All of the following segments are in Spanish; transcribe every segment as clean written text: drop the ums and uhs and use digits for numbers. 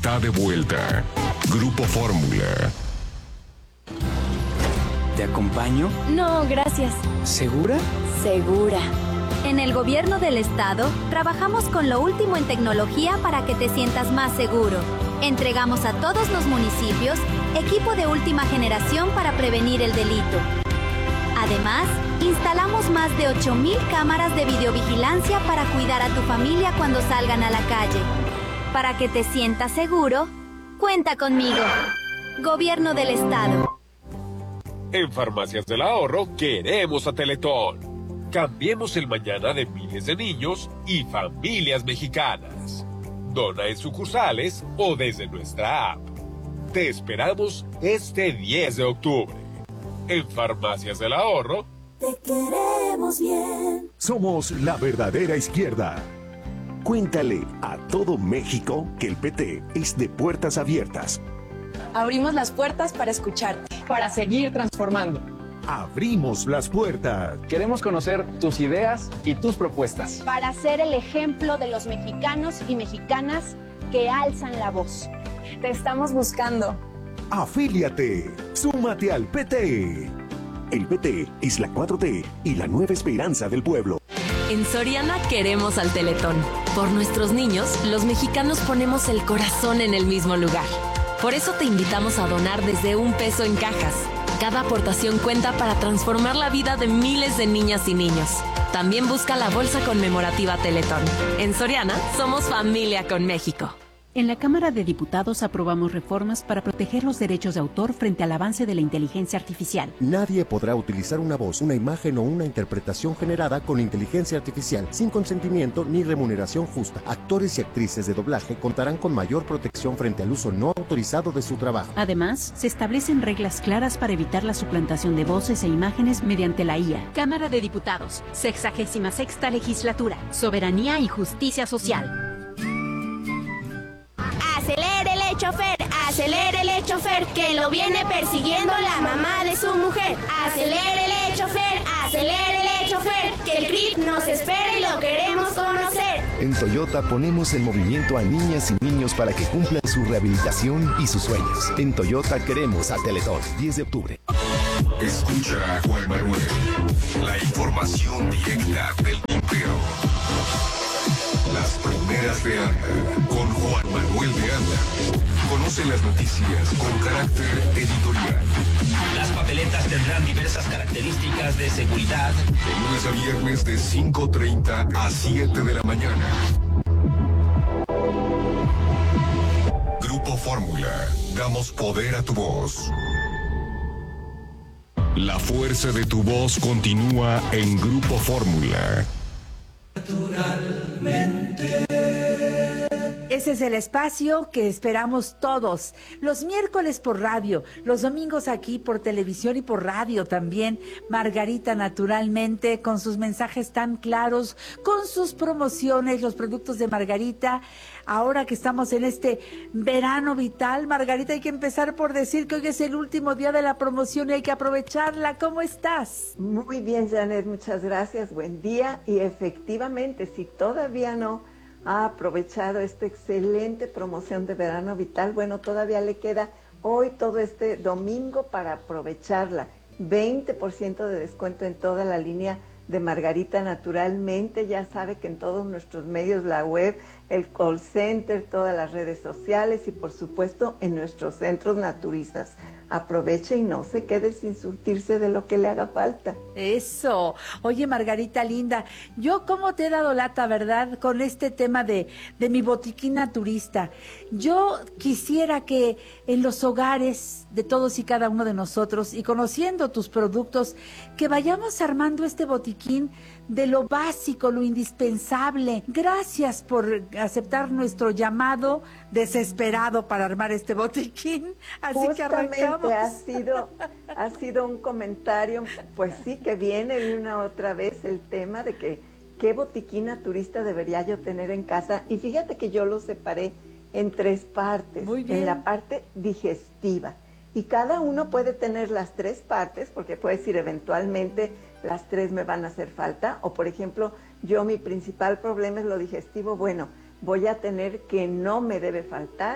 Está de vuelta. Grupo Fórmula. ¿Te acompaño? No, gracias. ¿Segura? Segura. En el gobierno del estado, trabajamos con lo último en tecnología para que te sientas más seguro. Entregamos a todos los municipios equipo de última generación para prevenir el delito. Además, instalamos más de 8,000 cámaras de videovigilancia para cuidar a tu familia cuando salgan a la calle. Para que te sientas seguro, cuenta conmigo. Gobierno del estado. En Farmacias del Ahorro queremos a Teletón. Cambiemos el mañana de miles de niños y familias mexicanas. Dona en sucursales o desde nuestra app. Te esperamos este 10 de octubre. En Farmacias del Ahorro. Te queremos bien. Somos la verdadera izquierda. Cuéntale a todo México que el PT es de puertas abiertas. Abrimos las puertas para escucharte. Para seguir transformando. Abrimos las puertas. Queremos conocer tus ideas y tus propuestas. Para ser el ejemplo de los mexicanos y mexicanas que alzan la voz. Te estamos buscando. Afíliate. Súmate al PT. El PT es la 4T y la nueva esperanza del pueblo. En Soriana queremos al Teletón. Por nuestros niños, los mexicanos ponemos el corazón en el mismo lugar. Por eso te invitamos a donar desde $1 en cajas. Cada aportación cuenta para transformar la vida de miles de niñas y niños. También busca la bolsa conmemorativa Teletón. En Soriana, somos familia con México. En la Cámara de Diputados aprobamos reformas para proteger los derechos de autor frente al avance de la inteligencia artificial. Nadie podrá utilizar una voz, una imagen o una interpretación generada con inteligencia artificial sin consentimiento ni remuneración justa. Actores y actrices de doblaje contarán con mayor protección frente al uso no autorizado de su trabajo. Además, se establecen reglas claras para evitar la suplantación de voces e imágenes mediante la IA. Cámara de Diputados, 66ª Legislatura, Soberanía y Justicia Social. Acelérele, chofer, acelérele, chofer, que lo viene persiguiendo la mamá de su mujer. Acelérele, chofer, que el CRIP nos espera y lo queremos conocer. En Toyota ponemos en movimiento a niñas y niños para que cumplan su rehabilitación y sus sueños. En Toyota queremos a Teletón, 10 de octubre. Escucha a Juan Manuel. La información directa del tintero. Las primeras de Anda, con Juan Manuel de Anda. Conoce las noticias con carácter editorial. Las papeletas tendrán diversas características de seguridad. De lunes a viernes de 5:30 a 7 de la mañana. Grupo Fórmula. Damos poder a tu voz. La fuerza de tu voz continúa en Grupo Fórmula. Naturalmente. Ese es el espacio que esperamos todos. Los miércoles por radio, los domingos aquí por televisión y por radio también. Margarita Naturalmente, con sus mensajes tan claros, con sus promociones, los productos de Margarita. Ahora que estamos en este verano vital, Margarita, hay que empezar por decir que hoy es el último día de la promoción y hay que aprovecharla. ¿Cómo estás? Muy bien, Janet, muchas gracias. Buen día. Y efectivamente, si todavía no ha aprovechado esta excelente promoción de Verano Vital, bueno, todavía le queda hoy todo este domingo para aprovecharla. 20% de descuento en toda la línea de Margarita Naturalmente. Ya sabe que en todos nuestros medios, la web, el call center, todas las redes sociales y por supuesto en nuestros centros naturistas. Aproveche y no se quede sin surtirse de lo que le haga falta. Eso. Oye, Margarita linda, yo cómo te he dado lata, ¿verdad? Con este tema de mi botiquín naturista. Yo quisiera que en los hogares de todos y cada uno de nosotros, y conociendo tus productos, que vayamos armando este botiquín de lo básico, lo indispensable. Gracias por aceptar nuestro llamado desesperado para armar este botiquín. Así que arrancamos. Ha sido un comentario, pues sí, que viene de una otra vez el tema de que qué botiquín naturista debería yo tener en casa. Y fíjate que yo lo separé en 3 partes. Muy bien. En la parte digestiva. Y cada uno puede tener las 3 partes, porque puede decir eventualmente las 3 me van a hacer falta. O por ejemplo, yo mi principal problema es lo digestivo. Bueno, voy a tener que no me debe faltar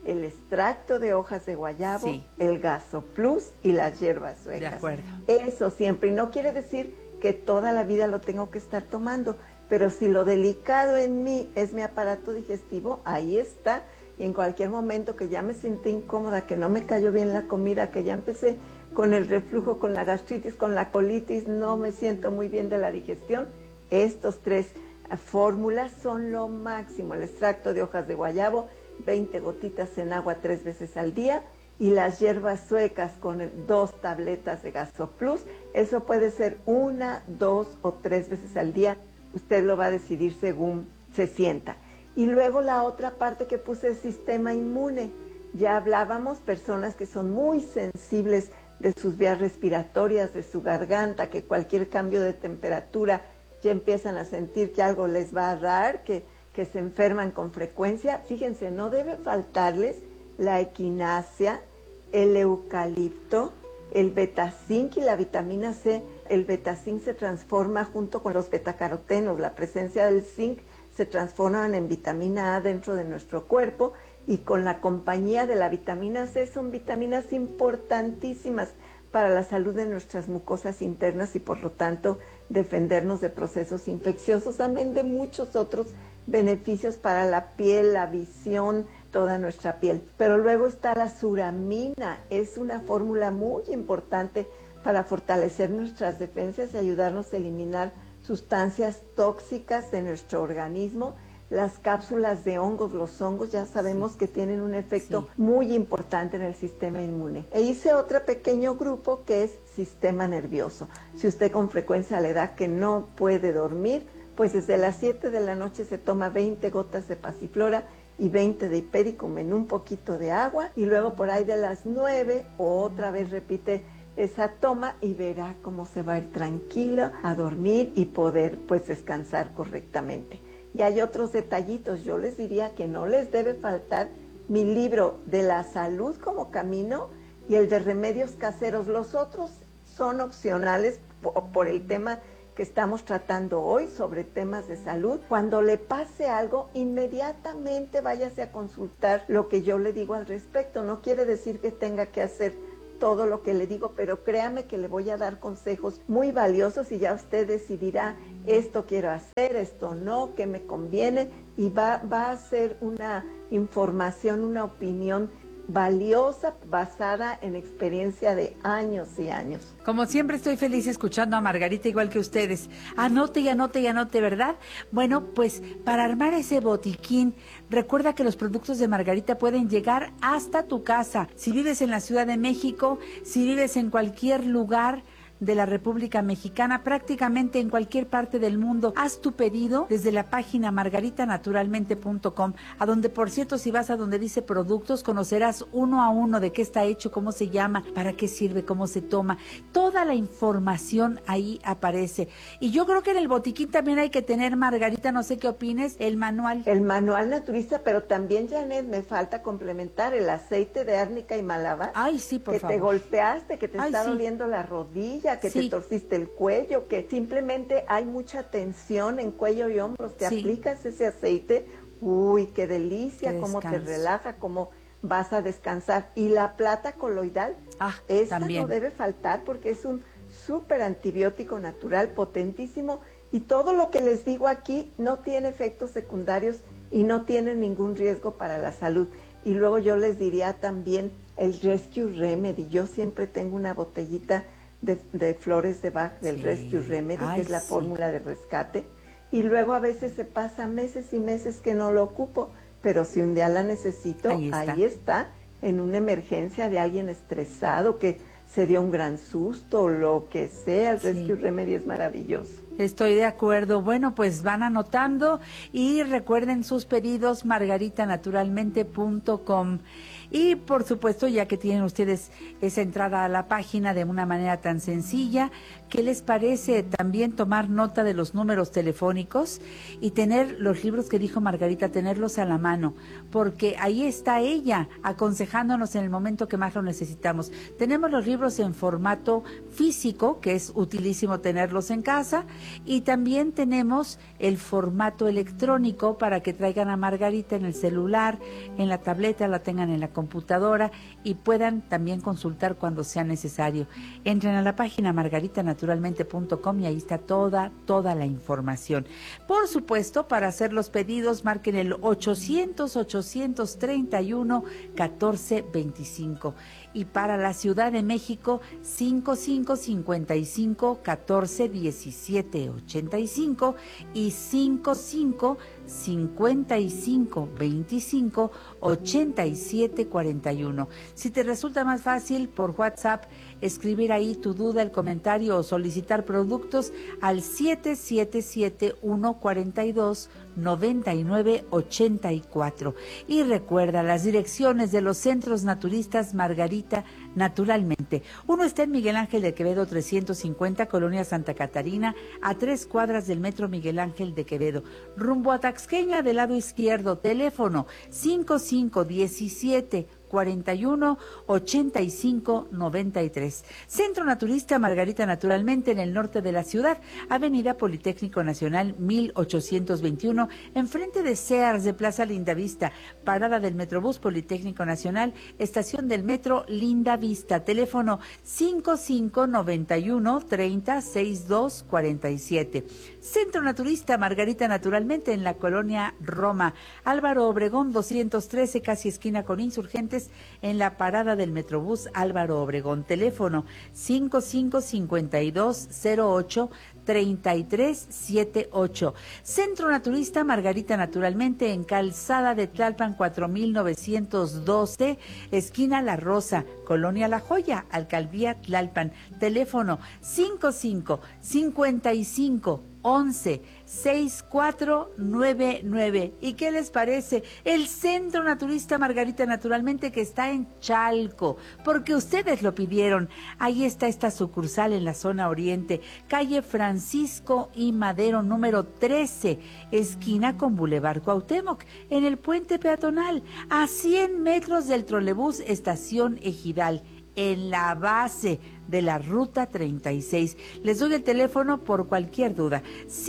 el extracto de hojas de guayabo, el Gasoplus y las hierbas suecas. De acuerdo. Eso siempre, y no quiere decir que toda la vida lo tengo que estar tomando, pero si lo delicado en mí es mi aparato digestivo, ahí está, y en cualquier momento que ya me sentí incómoda, que no me cayó bien la comida, que ya empecé con el reflujo, con la gastritis, con la colitis, no me siento muy bien de la digestión, estos 3 fórmulas son lo máximo. El extracto de hojas de guayabo, 20 gotitas en agua 3 veces al día, y las hierbas suecas con 2 tabletas de Gasoplus. Eso puede ser 1, 2 o 3 veces al día. Usted lo va a decidir según se sienta. Y luego la otra parte que puse es sistema inmune. Ya hablábamos, personas que son muy sensibles de sus vías respiratorias, de su garganta, que cualquier cambio de temperatura ya empiezan a sentir que algo les va a dar, que se enferman con frecuencia. Fíjense, no debe faltarles la equinacia, el eucalipto, el betazinc y la vitamina C. El betazinc se transforma junto con los betacarotenos. La presencia del zinc se transforman en vitamina A dentro de nuestro cuerpo, y con la compañía de la vitamina C son vitaminas importantísimas para la salud de nuestras mucosas internas y por lo tanto defendernos de procesos infecciosos, amén de muchos otros beneficios para la piel, la visión, toda nuestra piel. Pero luego está la suramina, es una fórmula muy importante para fortalecer nuestras defensas y ayudarnos a eliminar sustancias tóxicas de nuestro organismo. Las cápsulas de hongos, los hongos ya sabemos que tienen un efecto muy importante en el sistema inmune. E hice otro pequeño grupo que es sistema nervioso. Si usted con frecuencia le da que no puede dormir, pues desde las 7 de la noche se toma 20 gotas de pasiflora y 20 de hipericum en un poquito de agua, y luego por ahí de las 9 otra vez repite esa toma y verá cómo se va a ir tranquilo a dormir y poder pues descansar correctamente. Y hay otros detallitos. Yo les diría que no les debe faltar mi libro de la salud como camino y el de remedios caseros. Los otros son opcionales por el tema que estamos tratando hoy sobre temas de salud. Cuando le pase algo, inmediatamente váyase a consultar lo que yo le digo al respecto. No quiere decir que tenga que hacer todo lo que le digo, pero créame que le voy a dar consejos muy valiosos y ya usted decidirá, esto quiero hacer, esto no, qué me conviene, y va a ser una información, una opinión valiosa basada en experiencia de años y años. Como siempre estoy feliz escuchando a Margarita igual que ustedes. Anote y anote y anote, ¿verdad? Bueno, pues para armar ese botiquín, recuerda que los productos de Margarita pueden llegar hasta tu casa. Si vives en la Ciudad de México, si vives en cualquier lugar de la República Mexicana, prácticamente en cualquier parte del mundo, haz tu pedido desde la página margaritanaturalmente.com, a donde, por cierto, si vas a donde dice productos, conocerás uno a uno de qué está hecho, cómo se llama, para qué sirve, cómo se toma. Toda la información ahí aparece. Y yo creo que en el botiquín también hay que tener, Margarita, no sé qué opines, el manual. El manual naturista, pero también, Janet, me falta complementar el aceite de árnica y malabar. Ay, sí, por favor. Que te golpeaste, que te está doliendo la rodilla, que te torciste el cuello, que simplemente hay mucha tensión en cuello y hombros. Te aplicas ese aceite, uy, qué delicia, cómo te relaja, cómo vas a descansar. Y la plata coloidal, esa también no debe faltar porque es un súper antibiótico natural potentísimo, y todo lo que les digo aquí no tiene efectos secundarios y no tiene ningún riesgo para la salud. Y luego yo les diría también el Rescue Remedy. Yo siempre tengo una botellita de flores de Bach del Rescue Remedy, que es la fórmula de rescate, y luego a veces se pasa meses y meses que no lo ocupo, pero si un día la necesito, ahí está, en una emergencia de alguien estresado que se dio un gran susto o lo que sea, el Rescue Remedy es maravilloso. Estoy de acuerdo. Bueno, pues van anotando y recuerden sus pedidos, margaritanaturalmente.com. Y por supuesto, ya que tienen ustedes esa entrada a la página de una manera tan sencilla, ¿qué les parece también tomar nota de los números telefónicos y tener los libros que dijo Margarita, tenerlos a la mano? Porque ahí está ella aconsejándonos en el momento que más lo necesitamos. Tenemos los libros en formato físico, que es utilísimo tenerlos en casa, Y también tenemos el formato electrónico para que traigan a Margarita en el celular, en la tableta, la tengan en la computadora y puedan también consultar cuando sea necesario. Entren a la página margaritanaturalmente.com y ahí está toda la información. Por supuesto, para hacer los pedidos, marquen el 800-831-1425. Y para la Ciudad de México, 5555-141785 y 555525-8741. Si te resulta más fácil, por WhatsApp, escribir ahí tu duda, el comentario o solicitar productos al 777-142-9984. Y recuerda las direcciones de los centros naturistas Margarita Naturalmente. Uno está en Miguel Ángel de Quevedo 350, Colonia Santa Catarina, a 3 cuadras del Metro Miguel Ángel de Quevedo. Rumbo a Taxqueña, del lado izquierdo, teléfono 5517-418593. Centro Naturista Margarita Naturalmente en el norte de la ciudad, Avenida Politécnico Nacional 1821, enfrente de Sears de Plaza Lindavista, parada del Metrobús Politécnico Nacional, estación del Metro Lindavista, teléfono 5591-306247. Centro Naturista Margarita Naturalmente en la colonia Roma, Álvaro Obregón 213, casi esquina con Insurgentes, en la parada del Metrobús Álvaro Obregón, teléfono 555208-3378. Centro Naturista Margarita Naturalmente en Calzada de Tlalpan 4912, esquina La Rosa, colonia La Joya, Alcaldía Tlalpan, teléfono 5555-11-6499. ¿Y qué les parece? El Centro Naturista Margarita Naturalmente, que está en Chalco, porque ustedes lo pidieron. Ahí está esta sucursal en la zona oriente, calle Francisco y Madero, número 13, esquina con Boulevard Cuauhtémoc, en el puente peatonal, a 100 metros del trolebús Estación Ejidal, en la base de la Ruta 36. Les doy el teléfono por cualquier duda.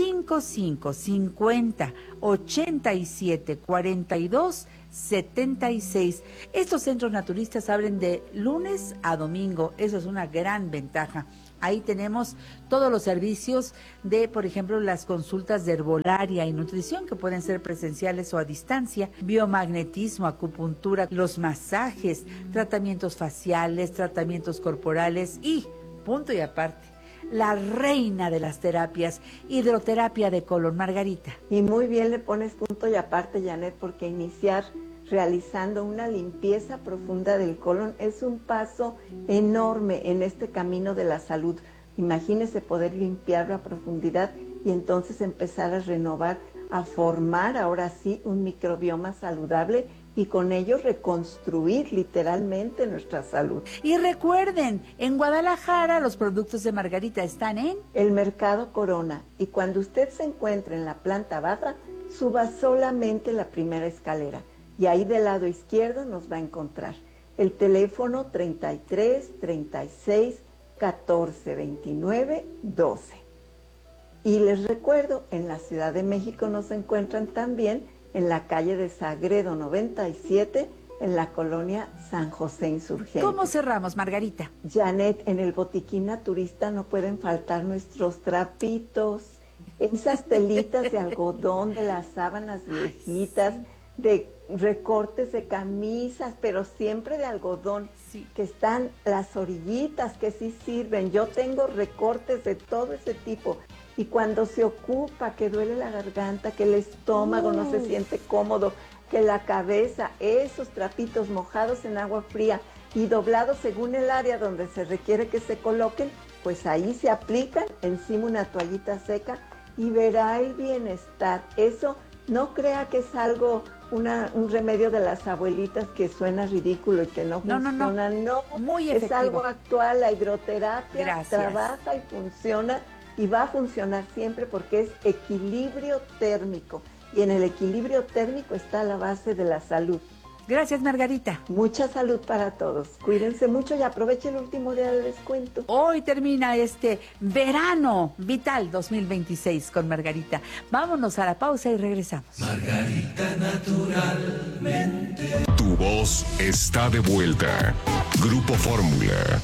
5550-8742-76. Estos centros naturistas abren de lunes a domingo. Eso es una gran ventaja. Ahí tenemos todos los servicios de, por ejemplo, las consultas de herbolaria y nutrición, que pueden ser presenciales o a distancia, biomagnetismo, acupuntura, los masajes, tratamientos faciales, tratamientos corporales y, punto y aparte, la reina de las terapias, hidroterapia de colon, Margarita. Y muy bien le pones punto y aparte, Janet, porque iniciar realizando una limpieza profunda del colon es un paso enorme en este camino de la salud. Imagínese poder limpiarlo a profundidad y entonces empezar a renovar, a formar ahora sí un microbioma saludable y con ello reconstruir literalmente nuestra salud. Y recuerden, en Guadalajara los productos de Margarita están en el Mercado Corona, y cuando usted se encuentre en la planta baja, suba solamente la primera escalera. Y ahí del lado izquierdo nos va a encontrar el teléfono 33 36 14 29 12. Y les recuerdo, en la Ciudad de México nos encuentran también en la calle de Sagredo 97, en la colonia San José Insurgente. ¿Cómo cerramos, Margarita? Janet, en el Botiquín Naturista no pueden faltar nuestros trapitos, esas telitas de algodón de las sábanas viejitas, de recortes de camisas, pero siempre de algodón, sí, que están las orillitas que sí sirven. Yo tengo recortes de todo ese tipo, y cuando se ocupa, que duele la garganta, que el estómago no se siente cómodo, que la cabeza, esos trapitos mojados en agua fría y doblados según el área donde se requiere que se coloquen, pues ahí se aplican encima una toallita seca y verá el bienestar. Eso no crea que es algo, un remedio de las abuelitas que suena ridículo y que no funciona. No, muy efectivo. Es algo actual. La hidroterapia trabaja y funciona, y va a funcionar siempre porque es equilibrio térmico. Y en el equilibrio térmico está la base de la salud. Gracias, Margarita. Mucha salud para todos. Cuídense mucho y aprovechen el último día de descuento. Hoy termina este Verano Vital 2026 con Margarita. Vámonos a la pausa y regresamos. Margarita naturalmente. Tu voz está de vuelta. Grupo Fórmula.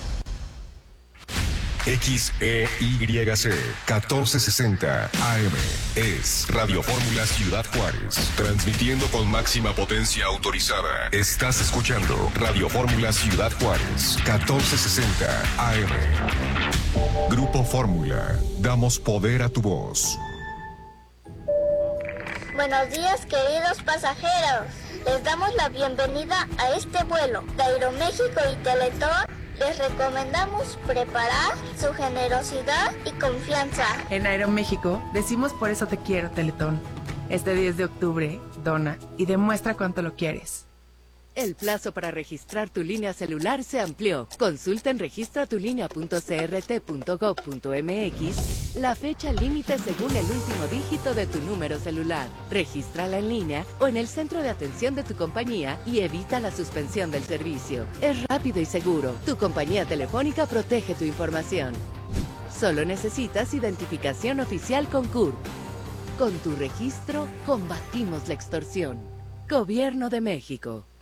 XEYC 1460 AM es Radio Fórmula Ciudad Juárez, transmitiendo con máxima potencia autorizada. Estás escuchando Radio Fórmula Ciudad Juárez 1460 AM. Grupo Fórmula, damos poder a tu voz. Buenos días, queridos pasajeros. Les damos la bienvenida a este vuelo de Aeroméxico y Teletón. Les recomendamos preparar su generosidad y confianza. En Aeroméxico decimos por eso te quiero, Teletón. Este 10 de octubre, dona y demuestra cuánto lo quieres. El plazo para registrar tu línea celular se amplió. Consulta en registratulinea.crt.gov.mx la fecha límite según el último dígito de tu número celular. Regístrala en línea o en el centro de atención de tu compañía y evita la suspensión del servicio. Es rápido y seguro. Tu compañía telefónica protege tu información. Solo necesitas identificación oficial con CURP. Con tu registro, combatimos la extorsión. Gobierno de México.